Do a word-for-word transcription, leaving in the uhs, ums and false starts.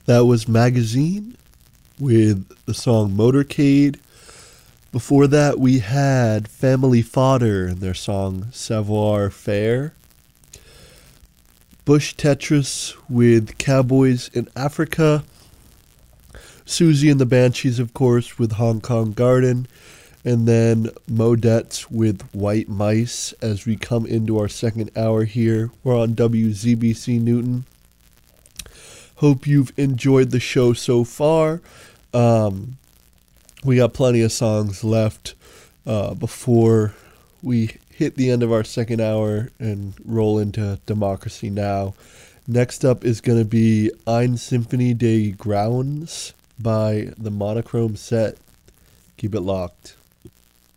That was Magazine with the song Motorcade. Before that, we had Family Fodder and their song Savoir Faire. Bush Tetris with Cowboys in Africa. Susie and the Banshees, of course, with Hong Kong Garden. And then Modettes with White Mice as we come into our second hour here. We're on W Z B C Newton. Hope you've enjoyed the show so far. Um, we got plenty of songs left uh, before we hit the end of our second hour and roll into Democracy Now! Next up is going to be Ein Symphonie des Grauens by the Monochrome Set. Keep it locked.